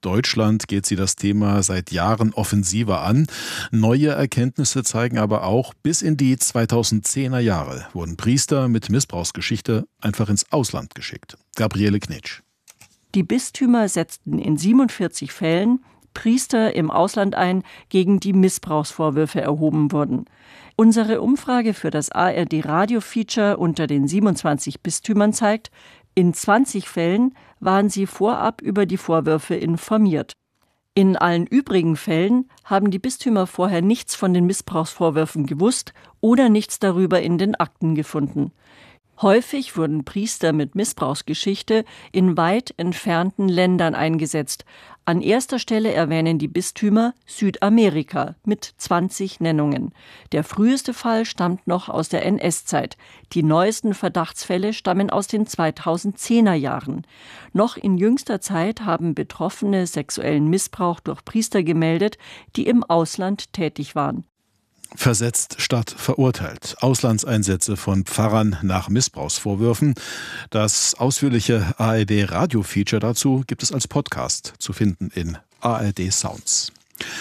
Deutschland geht sie das Thema seit Jahren offensiver an. Neue Erkenntnisse zeigen aber auch, bis in die 2010er Jahre wurden Priester mit Missbrauchsgeschichte einfach ins Ausland geschickt. Gabriele Knitsch. Die Bistümer setzten in 47 Fällen Priester im Ausland ein, gegen die Missbrauchsvorwürfe erhoben wurden. Unsere Umfrage für das ARD-Radio-Feature unter den 27 Bistümern zeigt, in 20 Fällen waren sie vorab über die Vorwürfe informiert. In allen übrigen Fällen haben die Bistümer vorher nichts von den Missbrauchsvorwürfen gewusst oder nichts darüber in den Akten gefunden. Häufig wurden Priester mit Missbrauchsgeschichte in weit entfernten Ländern eingesetzt. An erster Stelle erwähnen die Bistümer Südamerika mit 20 Nennungen. Der früheste Fall stammt noch aus der NS-Zeit. Die neuesten Verdachtsfälle stammen aus den 2010er Jahren. Noch in jüngster Zeit haben Betroffene sexuellen Missbrauch durch Priester gemeldet, die im Ausland tätig waren. Versetzt statt verurteilt. Auslandseinsätze von Pfarrern nach Missbrauchsvorwürfen. Das ausführliche ARD-Radio-Feature dazu gibt es als Podcast zu finden in ARD Sounds.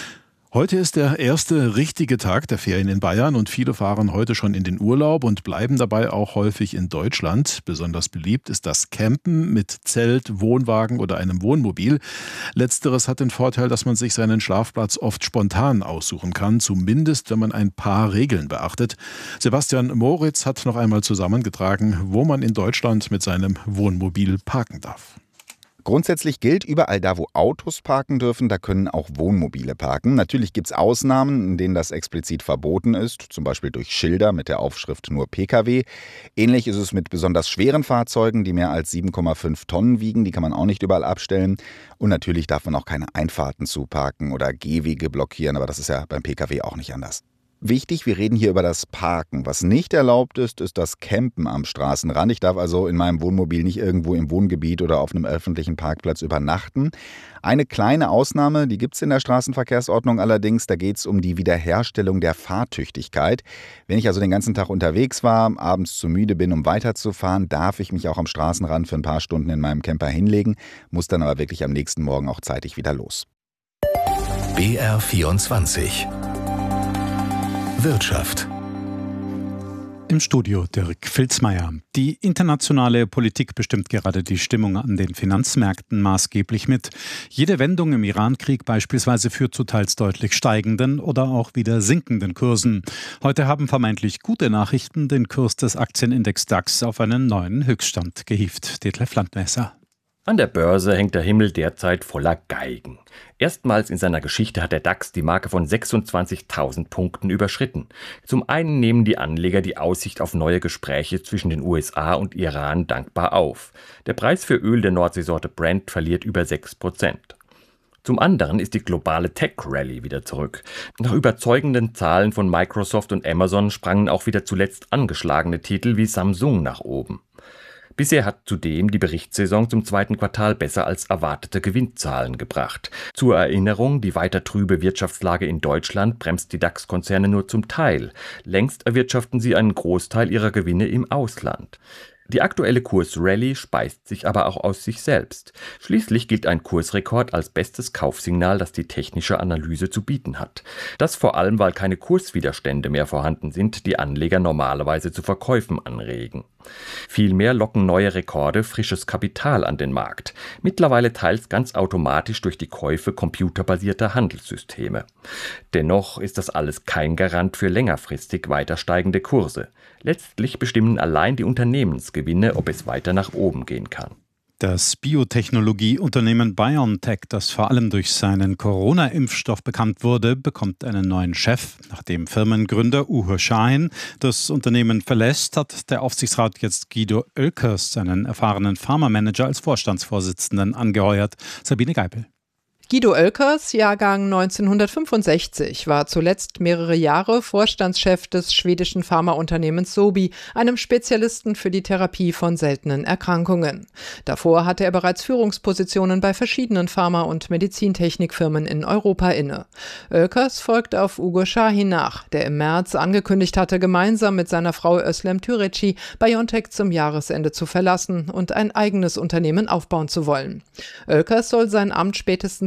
Heute ist der erste richtige Tag der Ferien in Bayern und viele fahren heute schon in den Urlaub und bleiben dabei auch häufig in Deutschland. Besonders beliebt ist das Campen mit Zelt, Wohnwagen oder einem Wohnmobil. Letzteres hat den Vorteil, dass man sich seinen Schlafplatz oft spontan aussuchen kann, zumindest wenn man ein paar Regeln beachtet. Sebastian Moritz hat noch einmal zusammengetragen, wo man in Deutschland mit seinem Wohnmobil parken darf. Grundsätzlich gilt, überall da, wo Autos parken dürfen, da können auch Wohnmobile parken. Natürlich gibt es Ausnahmen, in denen das explizit verboten ist, zum Beispiel durch Schilder mit der Aufschrift nur Pkw. Ähnlich ist es mit besonders schweren Fahrzeugen, die mehr als 7,5 Tonnen wiegen. Die kann man auch nicht überall abstellen. Und natürlich darf man auch keine Einfahrten zuparken oder Gehwege blockieren, aber das ist ja beim Pkw auch nicht anders. Wichtig, wir reden hier über das Parken. Was nicht erlaubt ist, ist das Campen am Straßenrand. Ich darf also in meinem Wohnmobil nicht irgendwo im Wohngebiet oder auf einem öffentlichen Parkplatz übernachten. Eine kleine Ausnahme, die gibt es in der Straßenverkehrsordnung allerdings, da geht es um die Wiederherstellung der Fahrtüchtigkeit. Wenn ich also den ganzen Tag unterwegs war, abends zu müde bin, um weiterzufahren, darf ich mich auch am Straßenrand für ein paar Stunden in meinem Camper hinlegen, muss dann aber wirklich am nächsten Morgen auch zeitig wieder los. BR24 Wirtschaft. Im Studio Dirk Filzmeier. Die internationale Politik bestimmt gerade die Stimmung an den Finanzmärkten maßgeblich mit. Jede Wendung im Iran-Krieg beispielsweise führt zu teils deutlich steigenden oder auch wieder sinkenden Kursen. Heute haben vermeintlich gute Nachrichten den Kurs des Aktienindex DAX auf einen neuen Höchststand gehievt. Detlef Landmesser. An der Börse hängt der Himmel derzeit voller Geigen. Erstmals in seiner Geschichte hat der DAX die Marke von 26.000 Punkten überschritten. Zum einen nehmen die Anleger die Aussicht auf neue Gespräche zwischen den USA und Iran dankbar auf. Der Preis für Öl der Nordseesorte Brent verliert über 6%. Zum anderen ist die globale Tech-Rallye wieder zurück. Nach überzeugenden Zahlen von Microsoft und Amazon sprangen auch wieder zuletzt angeschlagene Titel wie Samsung nach oben. Bisher hat zudem die Berichtssaison zum zweiten Quartal besser als erwartete Gewinnzahlen gebracht. Zur Erinnerung, die weiter trübe Wirtschaftslage in Deutschland bremst die DAX-Konzerne nur zum Teil. Längst erwirtschaften sie einen Großteil ihrer Gewinne im Ausland. Die aktuelle Kursrallye speist sich aber auch aus sich selbst. Schließlich gilt ein Kursrekord als bestes Kaufsignal, das die technische Analyse zu bieten hat. Das vor allem, weil keine Kurswiderstände mehr vorhanden sind, die Anleger normalerweise zu Verkäufen anregen. Vielmehr locken neue Rekorde frisches Kapital an den Markt, mittlerweile teils ganz automatisch durch die Käufe computerbasierter Handelssysteme. Dennoch ist das alles kein Garant für längerfristig weiter steigende Kurse. Letztlich bestimmen allein die Unternehmensgewinne, ob es weiter nach oben gehen kann. Das Biotechnologieunternehmen BioNTech, das vor allem durch seinen Corona-Impfstoff bekannt wurde, bekommt einen neuen Chef. Nachdem Firmengründer Uğur Şahin das Unternehmen verlässt, hat der Aufsichtsrat jetzt Guido Oelkers, einen erfahrenen Pharmamanager, als Vorstandsvorsitzenden angeheuert. Sabine Geipel. Guido Oelkers, Jahrgang 1965, war zuletzt mehrere Jahre Vorstandschef des schwedischen Pharmaunternehmens Sobi, einem Spezialisten für die Therapie von seltenen Erkrankungen. Davor hatte er bereits Führungspositionen bei verschiedenen Pharma- und Medizintechnikfirmen in Europa inne. Oelkers folgt auf Uğur Şahin nach, der im März angekündigt hatte, gemeinsam mit seiner Frau Özlem Türeci BioNTech zum Jahresende zu verlassen und ein eigenes Unternehmen aufbauen zu wollen. Oelkers soll sein Amt spätestens